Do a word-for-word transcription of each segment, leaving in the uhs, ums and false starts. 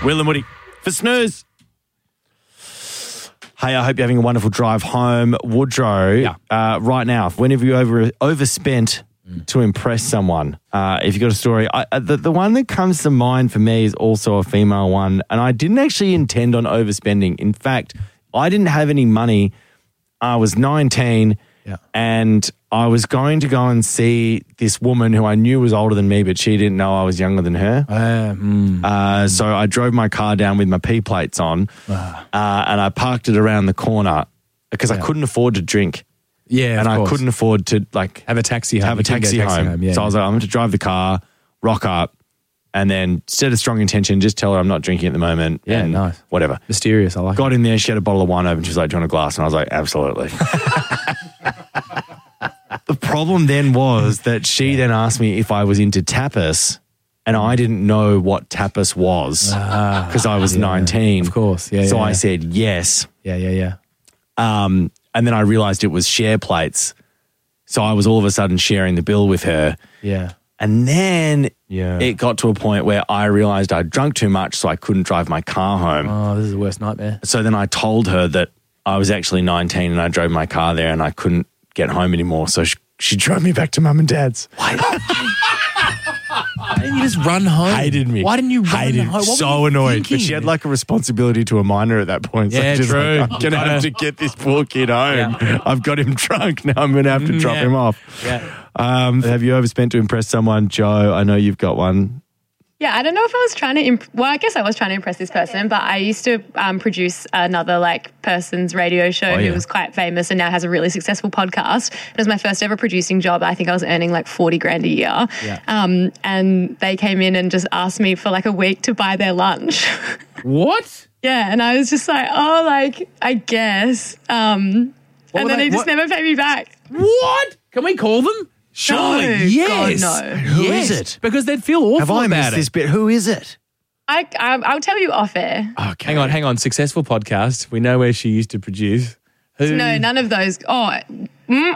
Will and Woody for Snooze. Hey, I hope you're having a wonderful drive home. Woodrow, Yeah. uh, right now, whenever you over overspent mm. to impress someone, uh, if you've got a story, I, uh, the, the one that comes to mind for me is also a female one, and I didn't actually intend on overspending. In fact, I didn't have any money. I was nineteen, yeah. and I was going to go and see this woman who I knew was older than me, but she didn't know I was younger than her. Uh, mm, uh, so I drove my car down with my P plates on, uh, and I parked it around the corner because yeah. I couldn't afford to drink. Yeah, and of I course. couldn't afford to like have a taxi home. Have a taxi, taxi home. home. Yeah, so I was like, I'm going to drive the car, rock up, and then set a strong intention. Just tell her I'm not drinking at the moment. Yeah, and nice. Whatever. Mysterious. I like. Got it. in there. She had a bottle of wine open. She was like, "Do you want a glass?" And I was like, "Absolutely." The problem then was that she then asked me if I was into tapas, and I didn't know what tapas was because ah, I was yeah, nineteen. Of course, yeah. So yeah, I yeah. said yes. Yeah, yeah, yeah. Um, and then I realised it was share plates, so I was all of a sudden sharing the bill with her. Yeah. And then yeah. it got to a point where I realised I'd drunk too much, so I couldn't drive my car home. Oh, this is the worst nightmare. So then I told her that I was actually nineteen and I drove my car there and I couldn't get home anymore. So she, she drove me back to mum and dad's. Why? Why didn't you just run home? Hated me. Why didn't you run Hated home? What so annoyed. Thinking? But she had like a responsibility to a minor at that point. So yeah, just true. Like, I'm going to have to get this poor kid home. Yeah. I've got him drunk. Now I'm going to have to drop yeah. him off. Yeah. Um, have you overspent to impress someone? Joe, I know you've got one. Yeah, I don't know if I was trying to, imp- well, I guess I was trying to impress this person, but I used to um, produce another like person's radio show oh, yeah. who was quite famous and now has a really successful podcast. It was my first ever producing job. I think I was earning like forty grand a year. Yeah. Um, and they came in and just asked me for like a week to buy their lunch. What? Yeah, and I was just like, oh, like, I guess. Um, and then they, they just what? never paid me back. What? Can we call them? Surely, no, yes. God, no. Who yes. is it? Because they'd feel awful Have I about missed it. this bit? Who is it? I, I, I'll tell you off air. Okay. Hang on, hang on. Successful podcast. We know where she used to produce. Who? No, none of those. Oh. Mm.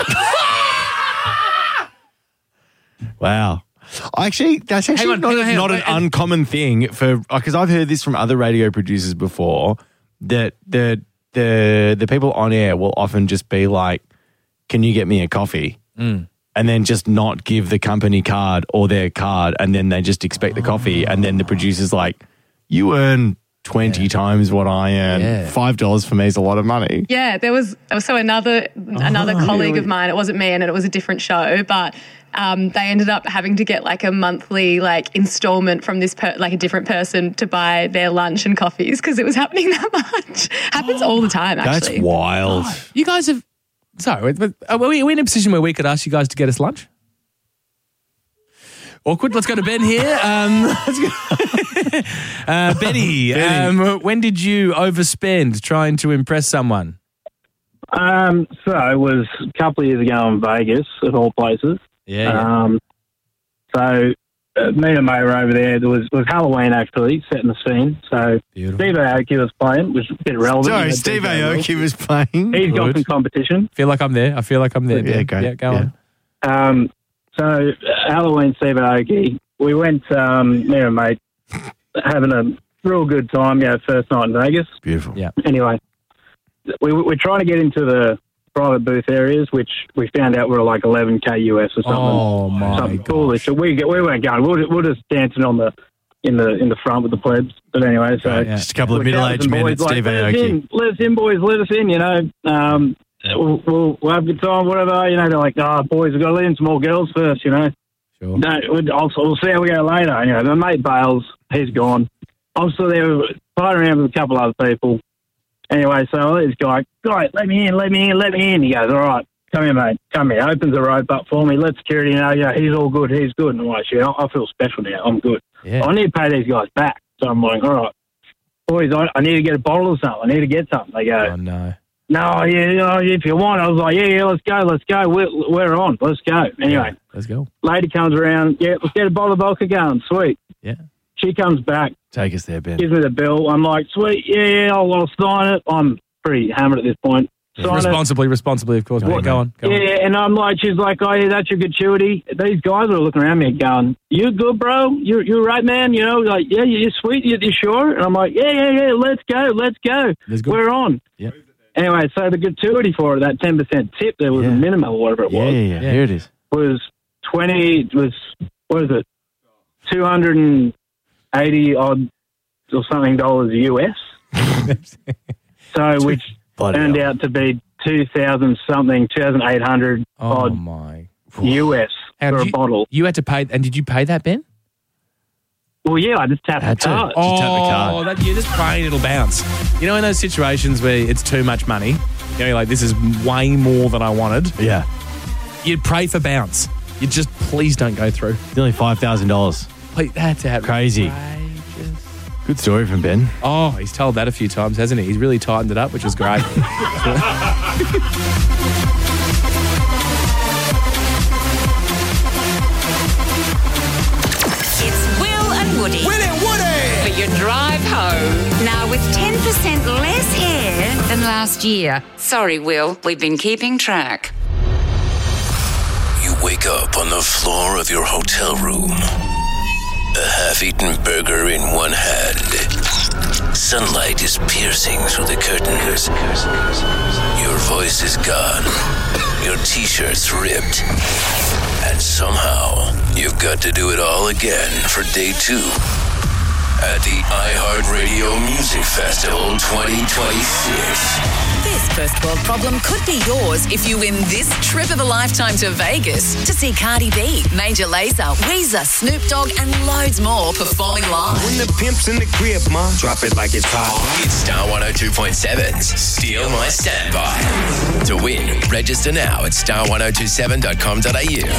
Wow. Actually, that's actually on, not, hang on, hang not on. an uncommon thing for because I've heard this from other radio producers before that the the the people on air will often just be like, "Can you get me a coffee?" Mm. And then just not give the company card or their card, and then they just expect the coffee, and then the producer's like, "You earn twenty yeah. times what I earn. Yeah. Five dollars for me is a lot of money." Yeah, there was so another another Oh, colleague really? of mine. It wasn't me, and it was a different show, but um, they ended up having to get like a monthly like installment from this per- like a different person to buy their lunch and coffees because it was happening that much. Happens Oh, all the time. Actually, That's wild. Oh, you guys have. Sorry, but are we, are we in a position where we could ask you guys to get us lunch? Awkward. Let's go to Ben here. Um, let's go. uh, Benny, Benny. Um, when did you overspend trying to impress someone? Um, so it was a couple of years ago in Vegas, of all places. Yeah. yeah. Um, so uh, me and a mate were over there. There was, it was Halloween, actually, setting the scene. So Beautiful. Steve Aoki was playing, which was a bit relevant. Sorry, You know, Steve D J Will. Aoki was playing. He's got Good. some competition. Feel like I'm there. I feel like I'm there. Yeah, Ben. go. Yeah, go Yeah. on. Um, so uh, Halloween, Steve Aoki, we went, um, me and a mate, having a real good time, you know, first night in Vegas. Beautiful. Yeah. Anyway, we, we're trying to get into the private booth areas, which we found out were like eleven K U S or something. Oh my something god. foolish. So we we weren't going. We we're, we're just dancing on the in the in the front with the plebs. But anyway, so Right, yeah. Just a couple of we're middle-aged shouting men boys at like, Steve let us Aoki. in, let us in, boys, let us in. You know, um, we'll, we'll we'll have a good time, whatever. You know, they're like, oh, boys, we've got to let in some more girls first. You know, Sure. no, we'll, I'll, we'll see how we go later. Anyway, my mate bails. He's gone. I'm still there fighting around with a couple other people. Anyway, so I let this guy, guy, let me in, let me in, let me in. He goes, all right, come here, mate, come here. Opens the rope up for me, let security know, yeah, he's all good, he's good. And I'm like, shit, I, I feel special now, I'm good. Yeah. I need to pay these guys back. So I'm like, all right, boys, I, I need to get a bottle of something. I need to get something. They go, Oh no. no, yeah, you know, if you want. I was like, yeah, yeah, let's go, let's go. We're, we're on, let's go. Anyway, Let's go. lady comes around, yeah, let's get a bottle of vodka going, sweet. Yeah. She comes back, Take us there, Ben. gives me the bill. I'm like, sweet, yeah, yeah, I'll, I'll sign it. I'm pretty hammered at this point. sign it. Responsibly, responsibly, of course. Mate. Go on. Go yeah, on. and I'm like, she's like, oh, yeah, that's your gratuity. These guys are looking around me going, you good, bro? You you right, man? You know, like, yeah, you're sweet. You, you sure? And I'm like, yeah, yeah, yeah, let's go, let's go. We're on. Yep. Anyway, so the gratuity for it, that ten percent tip, there was Yeah. a minimum or whatever it Yeah, was, yeah, yeah. Here it is. was twenty, was, what is it, two hundred eighty odd or something dollars U S. So, which Bloody turned hell. out to be two thousand something, two thousand eight hundred Oh, odd my. U S And for a you, bottle. You had to pay, and did you pay that, Ben? Well, yeah, I just tapped Had the to. card. Oh. tap the card. Oh, that, you're just praying it'll bounce. You know, in those situations where it's too much money, you know, you're like, this is way more than I wanted, Yeah. you'd pray for bounce. You just, please don't go through. Nearly five thousand dollars. Please, that had to happen. Crazy. Outrageous. Good story from Ben. Oh, he's told that a few times, hasn't he? He's really tightened it up, which was great. It's Will and Woody. Will and Woody! For your drive home. Now with ten percent less hair than last year. Sorry, Will, we've been keeping track. You wake up on the floor of your hotel room. A half-eaten burger in one hand. Sunlight is piercing through the curtains. Your voice is gone. Your t-shirt's ripped. And somehow, you've got to do it all again for day two at the iHeartRadio Music Festival twenty twenty-six. This first world problem could be yours if you win this trip of a lifetime to Vegas to see Cardi B, Major Lazer, Weezer, Snoop Dogg, and loads more performing live. When the pimp's in the crib, ma, drop it like it's hot. It's Star one oh two point seven's Steal My Standby. To win, register now at star one oh two seven dot com dot a u.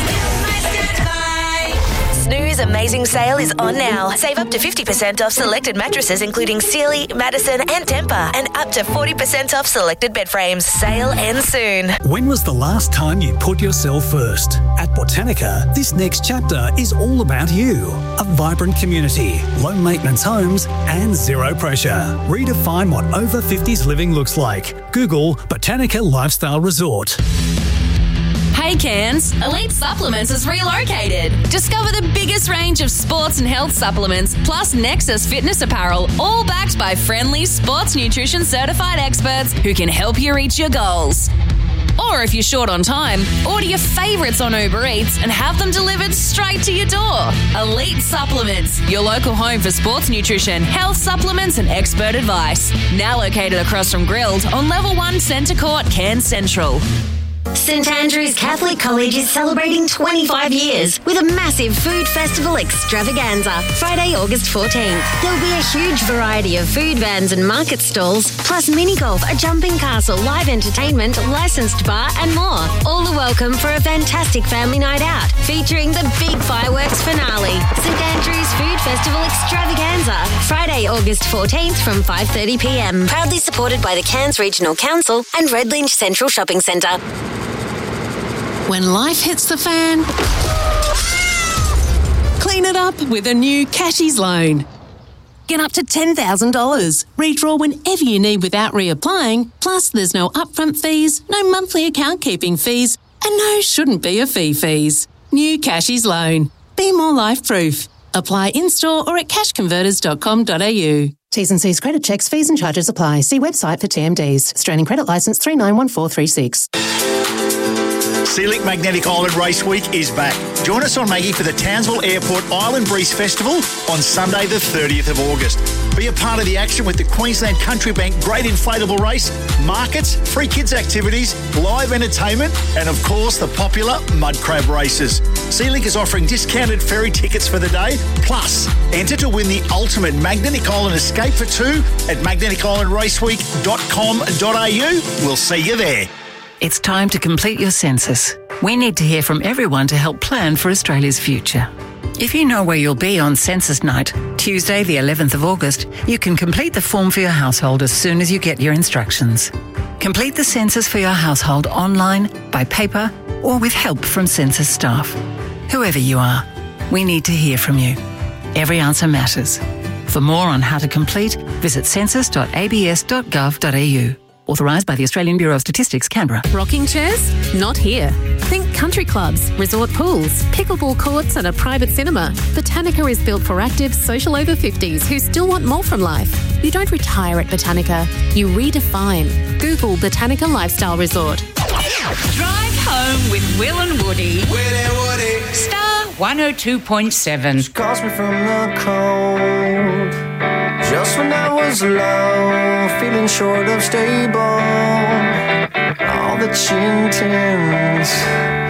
Snooze Amazing Sale is on now. Save up to fifty percent off selected mattresses including Sealy, Madison and Tempur, and up to forty percent off selected bed frames. Sale ends soon. When was the last time you put yourself first? At Botanica, this next chapter is all about you. A vibrant community, low maintenance homes, and zero pressure. Redefine what over fifties living looks like. Google Botanica Lifestyle Resort. Hey Cairns, Elite Supplements is relocated. Discover the biggest range of sports and health supplements, plus Nexus fitness apparel, all backed by friendly sports nutrition certified experts who can help you reach your goals. Or if you're short on time, order your favourites on Uber Eats and have them delivered straight to your door. Elite Supplements, your local home for sports nutrition, health supplements and expert advice. Now located across from Grilled on Level one Centre Court, Cairns Central. St Andrew's Catholic College is celebrating twenty-five years with a massive food festival extravaganza, Friday, August fourteenth. There'll be a huge variety of food vans and market stalls, plus mini golf, a jumping castle, live entertainment, licensed bar and more. All are welcome for a fantastic family night out, featuring the big fireworks finale. St Andrew's Food Festival extravaganza, Friday, August fourteenth from five thirty p m. Proudly supported by the Cairns Regional Council and Redlinge Central Shopping Centre. When life hits the fan, clean it up with a new Cashies loan. Get up to ten thousand dollars. Redraw whenever you need without reapplying. Plus, there's no upfront fees, no monthly account keeping fees, and no shouldn't be a fee fees. New Cashies loan. Be more life-proof. Apply in-store or at cash converters dot com dot a u. T's and C's credit checks, fees and charges apply. See website for T M Ds. Australian Credit Licence three nine one four three six. Sealink Magnetic Island Race Week is back. Join us on Maggie for the Townsville Airport Island Breeze Festival on Sunday the thirtieth of August. Be a part of the action with the Queensland Country Bank Great Inflatable Race, markets, free kids activities, live entertainment, and of course the popular mud crab races. Sealink is offering discounted ferry tickets for the day, plus enter to win the ultimate Magnetic Island Escape for two at magnetic island race week dot com dot a u. We'll see you there. It's time to complete your census. We need to hear from everyone to help plan for Australia's future. If you know where you'll be on census night, Tuesday the eleventh of August, you can complete the form for your household as soon as you get your instructions. Complete the census for your household online, by paper, or with help from census staff. Whoever you are, we need to hear from you. Every answer matters. For more on how to complete, visit census dot a b s dot gov dot a u. Authorised by the Australian Bureau of Statistics, Canberra. Rocking chairs? Not here. Think country clubs, resort pools, pickleball courts and a private cinema. Botanica is built for active, social over fifties who still want more from life. You don't retire at Botanica, you redefine. Google Botanica Lifestyle Resort. Drive home with Will and Woody. Will and Woody. Star one oh two point seven. Calls me from the cold. Just when I was low, feeling short of stable. All that she intends